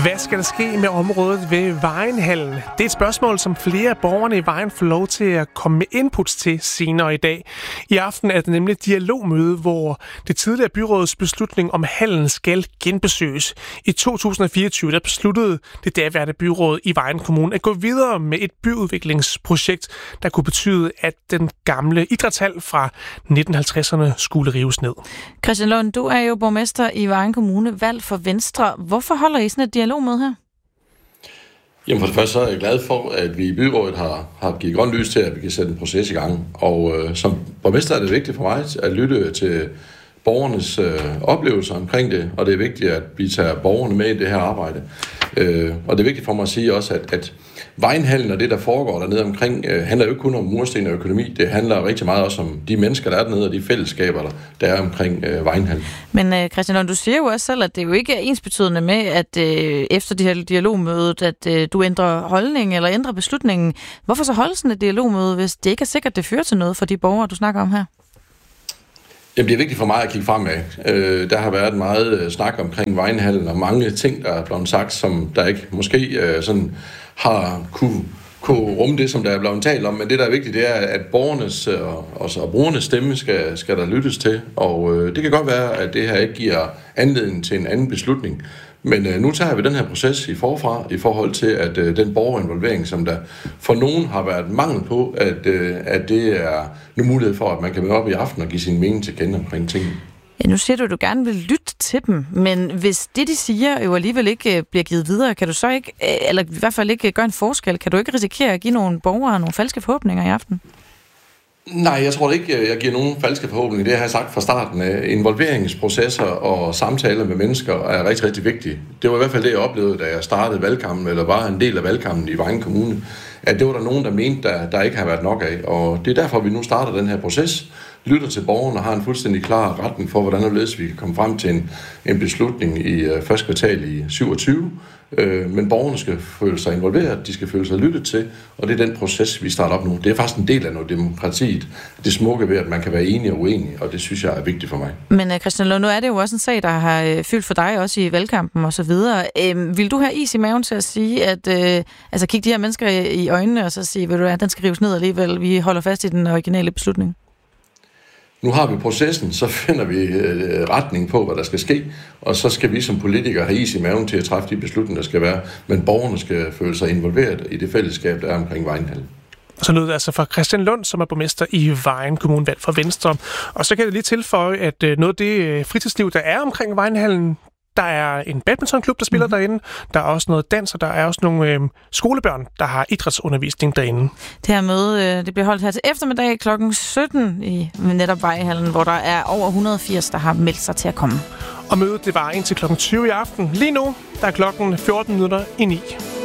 Hvad skal der ske med området ved Vejenhallen? Det er et spørgsmål, som flere af borgerne i Vejen får lov til at komme med inputs til senere i dag. I aften er det nemlig et dialogmøde, hvor det tidligere byrådets beslutning om hallen skal genbesøges. I 2024 der besluttede det daværende byråd i Vejen Kommune at gå videre med et byudviklingsprojekt, der kunne betyde, at den gamle idrætshal fra 1950'erne skulle rives ned. Christian Lund, du er jo borgmester i Vejen Kommune, valgt for Venstre. Hvorfor holder I sådan et dialogmøde her? Jamen for det første så er jeg glad for, at vi i byrådet har givet grønt lys til, at vi kan sætte en proces i gang. Og som borgmester er det vigtigt for mig at lytte til borgernes oplevelser omkring det, og det er vigtigt, at vi tager borgerne med i det her arbejde. Og det er vigtigt for mig at sige også, at Vejenhallen og det, der foregår dernede omkring, handler jo ikke kun om mursten og økonomi. Det handler rigtig meget også om de mennesker, der er dernede, og de fællesskaber, der er omkring Vejenhallen. Men Christian Lund, du siger jo også selv, at det jo ikke er ensbetydende med, at efter det her dialogmødet, at du ændrer holdning eller ændrer beslutningen. Hvorfor så holde sådan et dialogmøde, hvis det ikke er sikkert, det fører til noget for de borgere, du snakker om her? Jamen, det er vigtigt for mig at kigge fremad. Der har været meget snak omkring Vejenhallen, og mange ting, der er blevet sagt, som der ikke måske sådan har kunne rumme det, som der er blevet talt om. Men det, der er vigtigt, det er, at borgernes og brugernes stemme skal der lyttes til. Og det kan godt være, at det her ikke giver anledning til en anden beslutning. Men nu tager vi den her proces i forfra i forhold til, at den borgerinvolvering, som der for nogen har været mangel på, at det er nu mulighed for, at man kan møde op i aften og give sin mening til kende omkring tingene. Ja, nu siger du, at du gerne vil lytte til dem, men hvis det, de siger, jo alligevel ikke bliver givet videre, kan du så ikke, eller i hvert fald ikke gøre en forskel, kan du ikke risikere at give nogle borgere nogle falske forhåbninger i aften? Nej, jeg tror ikke, jeg giver nogen falske forhåbninger. Det har jeg sagt fra starten. Involveringsprocesser og samtaler med mennesker er rigtig, rigtig vigtige. Det var i hvert fald det, jeg oplevede, da jeg startede valgkampen, eller var en del af valgkampen i Vejen Kommune, at det var der nogen, der mente, der ikke har været nok af. Og det er derfor, vi nu starter den her proces, lytter til borgerne og har en fuldstændig klar retning for, hvordan vi kan komme frem til en beslutning i første kvartal i 27. Men borgerne skal føle sig involveret, de skal føle sig lyttet til, og det er den proces, vi starter op nu. Det er faktisk en del af noget demokratiet, det smukke ved, at man kan være enig og uenig, og det synes jeg er vigtigt for mig. Men Christian Lund, nu er det jo også en sag, der har fyldt for dig også i valgkampen og så videre. Vil du have is i maven til at sige, at kigge de her mennesker i øjnene og så sige, ved du hvad, den skal rives ned alligevel, vi holder fast i den originale beslutning? Nu har vi processen, så finder vi retning på, hvad der skal ske, og så skal vi som politikere have is i maven til at træffe de beslutninger, der skal være, men borgerne skal føle sig involveret i det fællesskab, der er omkring Vejenhallen. Så lød det altså fra Christian Lund, som er borgmester i Vejen Kommune, valgt for Venstre. Og så kan jeg lige tilføje, at noget af det fritidsliv, der er omkring Vejenhallen, der er en badmintonklub, der spiller derinde. Der er også noget dans, og der er også nogle skolebørn, der har idrætsundervisning derinde. Det her møde det bliver holdt her til eftermiddag kl. 17 i netop Vejenhallen, hvor der er over 180, der har meldt sig til at komme. Og mødet det var indtil kl. 20 i aften. Lige nu, der er klokken 14:14.